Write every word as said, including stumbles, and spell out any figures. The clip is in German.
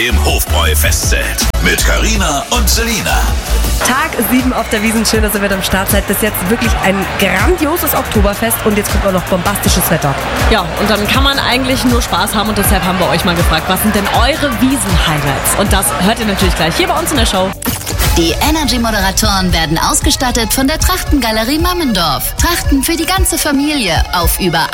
Im Hofbräu-Festzelt mit Carina und Selina. Tag sieben auf der Wiesn. Schön, dass ihr wieder am Start seid. Bis jetzt wirklich ein grandioses Oktoberfest und jetzt kommt auch noch bombastisches Wetter. Ja, und dann kann man eigentlich nur Spaß haben und deshalb haben wir euch mal gefragt, was sind denn eure Wiesn-Highlights? Und das hört ihr natürlich gleich hier bei uns in der Show. Die Energy-Moderatoren werden ausgestattet von der Trachtengalerie Mammendorf. Trachten für die ganze Familie auf über